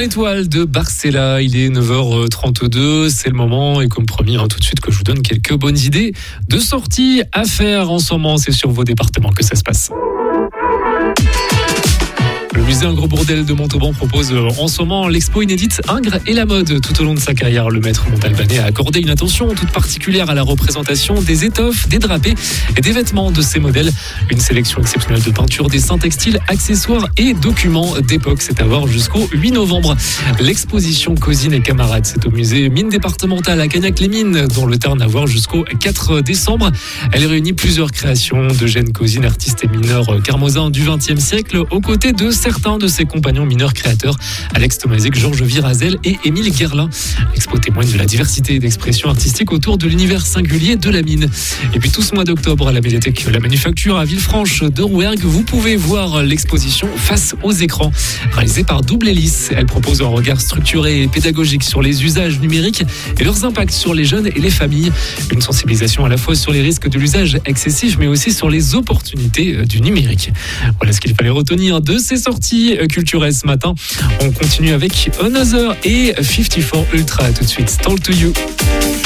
l'étoile de Barcella, il est 9h32, c'est le moment et comme promis tout de suite que je vous donne quelques bonnes idées de sorties à faire en ce moment, c'est sur vos départements que ça se passe. Le musée Un Gros Bourdel de Montauban propose en ce moment l'expo inédite Ingres et la mode. Tout au long de sa carrière, le maître montalbanais a accordé une attention toute particulière à la représentation des étoffes, des drapés et des vêtements de ses modèles. Une sélection exceptionnelle de peintures, dessins textiles, accessoires et documents d'époque. C'est à voir jusqu'au 8 novembre. L'exposition Cousines et Camarades, c'est au musée Mines départementales à Cagnac-les-Mines, dans le Tarn, à voir jusqu'au 4 décembre. Elle réunit plusieurs créations d'Eugène Cousine, artiste et mineur carmosin du XXe siècle, aux côtés de certains de ses compagnons mineurs créateurs, Alex Tomazic, Georges Virazel et Émile Guerlain. L'expo témoigne de la diversité d'expressions artistiques autour de l'univers singulier de la mine. Et puis tout ce mois d'octobre, à la médiathèque La Manufacture à Villefranche de Rouergue, vous pouvez voir l'exposition Face aux écrans, réalisée par Double Hélice. Elle propose un regard structuré et pédagogique sur les usages numériques et leurs impacts sur les jeunes et les familles. Une sensibilisation à la fois sur les risques de l'usage excessif, mais aussi sur les opportunités du numérique. Voilà ce qu'il fallait retenir de ces sorties culturelles ce matin. On continue avec Another et 54 Ultra tout de suite. Talk to You.